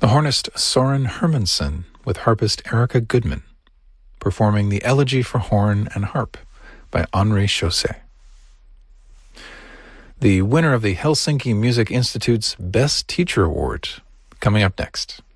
The hornist Soren Hermansen with harpist Erica Goodman, performing the Elegy for Horn and Harp by Henri Chausset. The winner of the Helsinki Music Institute's Best Teacher Award, coming up next.